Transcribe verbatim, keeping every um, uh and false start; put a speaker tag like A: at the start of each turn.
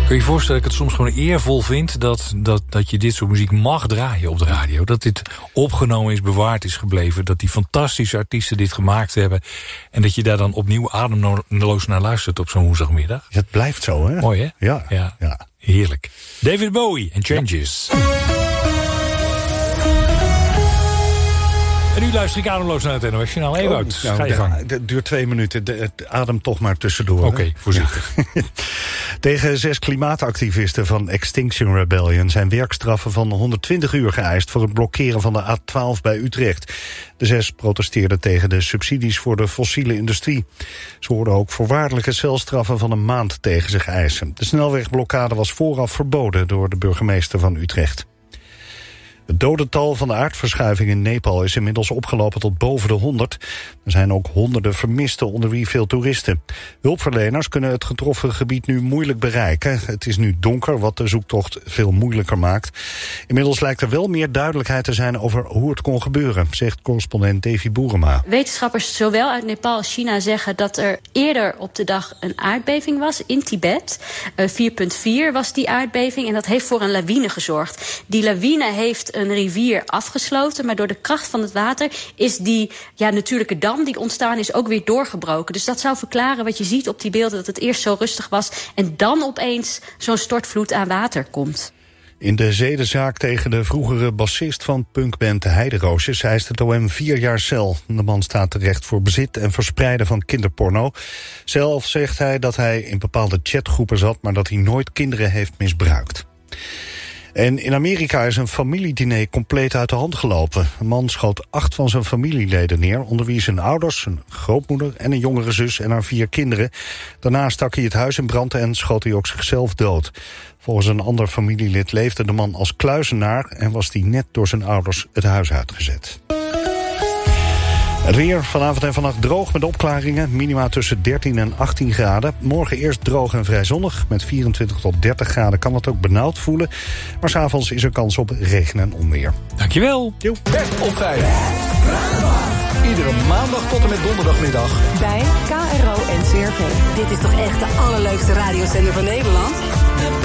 A: Kun je je voorstellen dat ik het soms gewoon eervol vind... Dat, dat, dat je dit soort muziek mag draaien op de radio. Dat dit opgenomen is, bewaard is gebleven. Dat die fantastische artiesten dit gemaakt hebben. En dat je daar dan opnieuw ademloos naar luistert op zo'n woensdagmiddag.
B: Het blijft zo, hè?
A: Mooi, hè?
B: Ja.
A: ja.
B: ja.
A: Heerlijk. David Bowie en Changes. Ja. En nu luister ik ademloos naar het N O S Journaal. Ewout,
B: oh, nou,
A: ga je gang.
B: Het duurt twee minuten. De, het adem toch maar tussendoor.
A: Oké, okay, voorzichtig.
B: Ja. Tegen zes klimaatactivisten van Extinction Rebellion... zijn werkstraffen van honderdtwintig uur geëist... voor het blokkeren van de A twaalf bij Utrecht. De zes protesteerden tegen de subsidies voor de fossiele industrie. Ze hoorden ook voorwaardelijke celstraffen van een maand tegen zich eisen. De snelwegblokkade was vooraf verboden door de burgemeester van Utrecht. Het dodental van de aardverschuiving in Nepal is inmiddels opgelopen tot boven de honderd. Er zijn ook honderden vermisten, onder wie veel toeristen. Hulpverleners kunnen het getroffen gebied nu moeilijk bereiken. Het is nu donker, wat de zoektocht veel moeilijker maakt. Inmiddels lijkt er wel meer duidelijkheid te zijn over hoe het kon gebeuren, zegt correspondent Davy Boerema.
C: Wetenschappers zowel uit Nepal als China zeggen dat er eerder op de dag een aardbeving was in Tibet. Uh, vier komma vier was die aardbeving en dat heeft voor een lawine gezorgd. Die lawine heeft een rivier afgesloten, maar door de kracht van het water is die ja, natuurlijke dam die ontstaan is ook weer doorgebroken. Dus dat zou verklaren wat je ziet op die beelden, dat het eerst zo rustig was en dan opeens zo'n stortvloed aan water komt.
B: In de zedenzaak tegen de vroegere bassist van punkband de Heideroosjes eist het O M vier jaar cel. De man staat terecht voor bezit en verspreiden van kinderporno. Zelf zegt hij dat hij in bepaalde chatgroepen zat, maar dat hij nooit kinderen heeft misbruikt. En in Amerika is een familiediner compleet uit de hand gelopen. Een man schoot acht van zijn familieleden neer, onder wie zijn ouders, zijn grootmoeder en een jongere zus en haar vier kinderen. Daarna stak hij het huis in brand en schoot hij ook zichzelf dood. Volgens een ander familielid leefde de man als kluizenaar en was hij net door zijn ouders het huis uitgezet. Het weer vanavond en vannacht droog met opklaringen. Minima tussen dertien en achttien graden. Morgen eerst droog en vrij zonnig. Met vierentwintig tot dertig graden kan het ook benauwd voelen. Maar 's avonds is er kans op regen en onweer.
A: Dankjewel.
B: Jo.
D: Best op vijf. Iedere maandag tot en met donderdagmiddag.
E: Bij K R O en C R V. Dit is toch echt de allerleukste radiozender van Nederland?